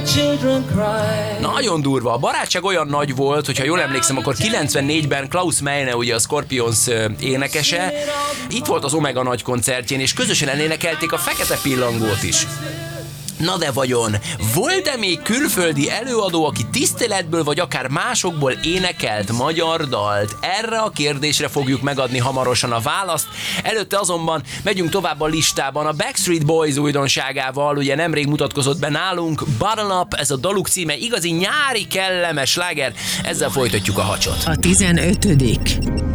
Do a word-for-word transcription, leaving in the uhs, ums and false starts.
Nagyon durva. A barátság olyan nagy volt, hogyha jól emlékszem, akkor kilencvennégyben Klaus Meine, ugye a Scorpions énekese, itt volt az Omega nagy koncertjén, és közösen elénekelték a Fekete Pillangót is. Na de vajon, volt-e még külföldi előadó, aki tiszteletből vagy akár másokból énekelt magyar dalt? Erre a kérdésre fogjuk megadni hamarosan a választ. Előtte azonban megyünk tovább a listában a Backstreet Boys újdonságával, ugye nemrég mutatkozott be nálunk, Bottle Up, ez a daluk címe, igazi nyári kellemes sláger, ezzel folytatjuk a hacsot. A tizenötödik